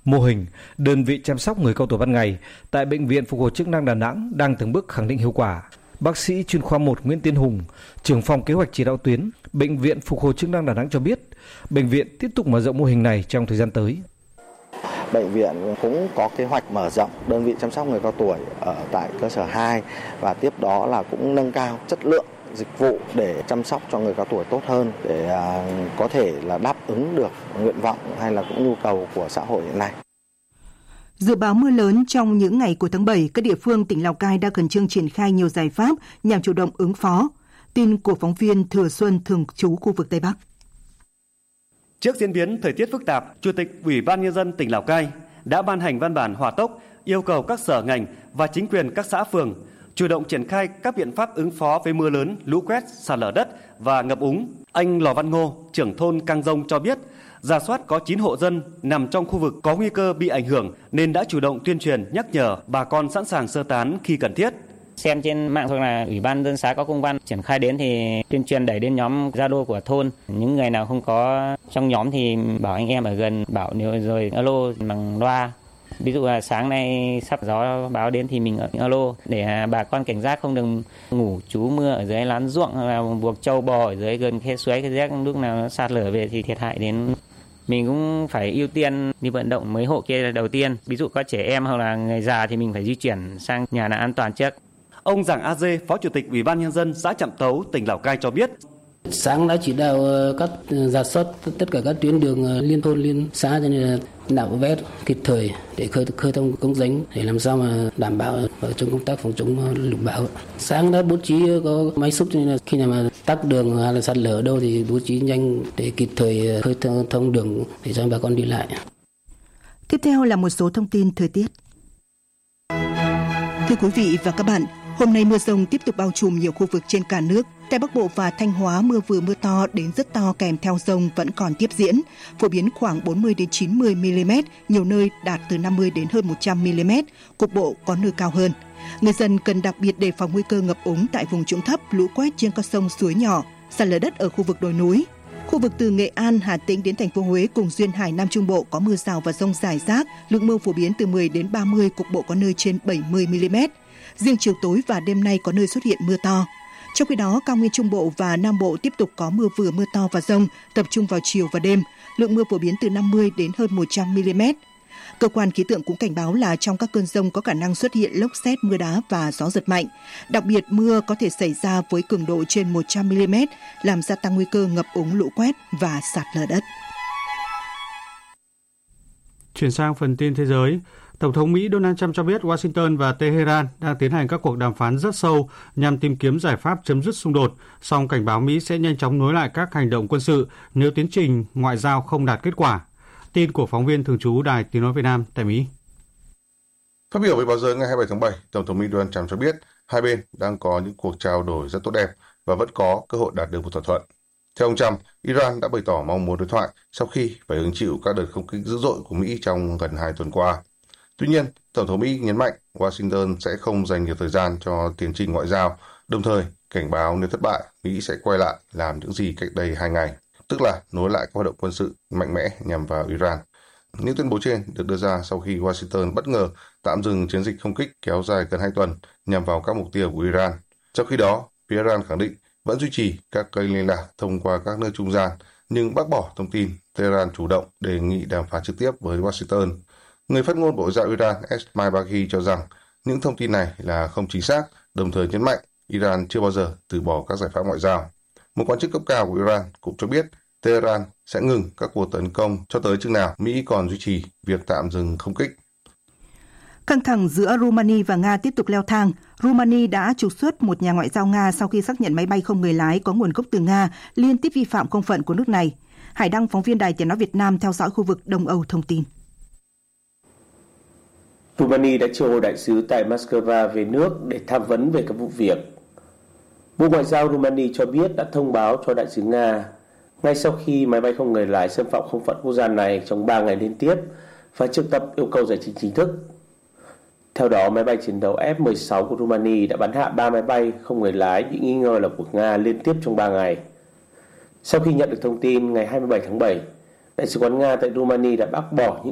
Mô hình đơn vị chăm sóc người cao tuổi ban ngày tại Bệnh viện Phục hồi chức năng Đà Nẵng đang từng bước khẳng định hiệu quả. Bác sĩ chuyên khoa 1 Nguyễn Tiến Hùng, trưởng phòng kế hoạch chỉ đạo tuyến Bệnh viện Phục hồi chức năng Đà Nẵng cho biết, bệnh viện tiếp tục mở rộng mô hình này trong thời gian tới. Bệnh viện cũng có kế hoạch mở rộng đơn vị chăm sóc người cao tuổi ở tại cơ sở 2 và tiếp đó là cũng nâng cao chất lượng dịch vụ để chăm sóc cho người cao tuổi tốt hơn, để có thể là đáp ứng được nguyện vọng hay là cũng nhu cầu của xã hội hiện nay. Dự báo mưa lớn trong những ngày cuối tháng 7, các địa phương tỉnh Lào Cai đã khẩn trương triển khai nhiều giải pháp nhằm chủ động ứng phó. Tin của phóng viên Thừa Xuân thường trú khu vực Tây Bắc. Trước diễn biến thời tiết phức tạp, Chủ tịch Ủy ban Nhân dân tỉnh Lào Cai đã ban hành văn bản hỏa tốc yêu cầu các sở ngành và chính quyền các xã phường chủ động triển khai các biện pháp ứng phó với mưa lớn, lũ quét, sạt lở đất và ngập úng. Anh Lò Văn Ngô, trưởng thôn Cang Dông cho biết, rà soát có 9 hộ dân nằm trong khu vực có nguy cơ bị ảnh hưởng nên đã chủ động tuyên truyền nhắc nhở bà con sẵn sàng sơ tán khi cần thiết. Xem trên mạng hoặc là Ủy ban dân xã có công văn triển khai đến thì tuyên truyền đẩy đến nhóm Zalo của thôn. Những người nào không có trong nhóm thì bảo anh em ở gần, bảo nếu rồi alo bằng loa. Ví dụ là sáng nay sắp gió báo đến thì mình alo để bà con cảnh giác không đừng ngủ trú mưa ở dưới lán ruộng hoặc là buộc trâu bò ở dưới gần khe suối, cái rác lúc nào nó sạt lở về thì thiệt hại đến. Mình cũng phải ưu tiên đi vận động mấy hộ kia là đầu tiên. Ví dụ có trẻ em hoặc là người già thì mình phải di chuyển sang nhà nào an toàn trước. Ông Giàng A Dê, Phó Chủ tịch Ủy ban Nhân dân xã Trạm Tấu, tỉnh Lào Cai cho biết. Sáng đã chỉ đạo các rà soát tất cả các tuyến đường liên thôn liên xã cho nên là nạo vét kịp thời để khơi thông cống rãnh để làm sao mà đảm bảo trong công tác phòng chống lụt bão. Sáng đã bố trí có máy xúc cho nên là khi nào mà tắc đường hay là sạt lở ở đâu thì bố trí nhanh để kịp thời khơi thông đường để cho bà con đi lại. Tiếp theo là một số thông tin thời tiết. Thưa quý vị và các bạn, hôm nay mưa dông tiếp tục bao trùm nhiều khu vực trên cả nước. Tại Bắc Bộ và Thanh Hóa, mưa vừa mưa to đến rất to kèm theo dông vẫn còn tiếp diễn, phổ biến khoảng 40 đến 90 mm, nhiều nơi đạt từ 50 đến hơn 100 mm, cục bộ có nơi cao hơn. Người dân cần đặc biệt đề phòng nguy cơ ngập úng tại vùng trũng thấp, lũ quét trên các sông suối nhỏ, sạt lở đất ở khu vực đồi núi. Khu vực từ Nghệ An, Hà Tĩnh đến thành phố Huế cùng duyên hải Nam Trung Bộ có mưa rào và dông rải rác, lượng mưa phổ biến từ 10 đến 30, cục bộ có nơi trên 70 mm. Riêng chiều tối và đêm nay có nơi xuất hiện mưa to. Trong khi đó, cao nguyên Trung Bộ và Nam Bộ tiếp tục có mưa vừa mưa to và dông, tập trung vào chiều và đêm, lượng mưa phổ biến từ 50 đến hơn 100 mm. Cơ quan khí tượng cũng cảnh báo là trong các cơn dông có khả năng xuất hiện lốc sét, mưa đá và gió giật mạnh. Đặc biệt, mưa có thể xảy ra với cường độ trên 100 mm, làm gia tăng nguy cơ ngập úng, lũ quét và sạt lở đất. Chuyển sang phần tin thế giới. Tổng thống Mỹ Donald Trump cho biết Washington và Tehran đang tiến hành các cuộc đàm phán rất sâu nhằm tìm kiếm giải pháp chấm dứt xung đột, song cảnh báo Mỹ sẽ nhanh chóng nối lại các hành động quân sự nếu tiến trình ngoại giao không đạt kết quả. Tin của phóng viên thường trú Đài Tiếng nói Việt Nam tại Mỹ. Phát biểu với báo giới ngày 27 tháng 7, Tổng thống Mỹ Donald Trump cho biết hai bên đang có những cuộc trao đổi rất tốt đẹp và vẫn có cơ hội đạt được một thỏa thuận. Theo ông Trump, Iran đã bày tỏ mong muốn đối thoại sau khi phải hứng chịu các đợt không kích dữ dội của Mỹ trong gần 2 tuần qua. Tuy nhiên, Tổng thống Mỹ nhấn mạnh Washington sẽ không dành nhiều thời gian cho tiến trình ngoại giao, đồng thời cảnh báo nếu thất bại, Mỹ sẽ quay lại làm những gì cách đây 2 ngày, tức là nối lại các hoạt động quân sự mạnh mẽ nhằm vào Iran. Những tuyên bố trên được đưa ra sau khi Washington bất ngờ tạm dừng chiến dịch không kích kéo dài gần 2 tuần nhằm vào các mục tiêu của Iran. Trong khi đó, phía Iran khẳng định vẫn duy trì các kênh liên lạc thông qua các nơi trung gian, nhưng bác bỏ thông tin Tehran chủ động đề nghị đàm phán trực tiếp với Washington. Người phát ngôn Bộ Ngoại giao Iran Esmail Baghi cho rằng những thông tin này là không chính xác, đồng thời nhấn mạnh Iran chưa bao giờ từ bỏ các giải pháp ngoại giao. Một quan chức cấp cao của Iran cũng cho biết Tehran sẽ ngừng các cuộc tấn công cho tới chừng nào Mỹ còn duy trì việc tạm dừng không kích. Căng thẳng giữa Romania và Nga tiếp tục leo thang. Romania đã trục xuất một nhà ngoại giao Nga sau khi xác nhận máy bay không người lái có nguồn gốc từ Nga liên tiếp vi phạm không phận của nước này. Hải Đăng, phóng viên Đài Tiếng nói Việt Nam theo dõi khu vực Đông Âu thông tin. Romania đã triệu hồi đại sứ tại Moscow về nước để tham vấn về các vụ việc. Bộ Ngoại giao Romania cho biết đã thông báo cho đại sứ Nga ngay sau khi máy bay không người lái xâm phạm không phận quốc gia này trong 3 ngày liên tiếp và triệu tập yêu cầu giải trình chính thức. Theo đó, máy bay chiến đấu F-16 của Romania đã bắn hạ 3 máy bay không người lái bị nghi ngờ là của Nga liên tiếp trong 3 ngày. Sau khi nhận được thông tin, ngày 27 tháng 7, Đại sứ quán Nga tại Romania đã bác bỏ những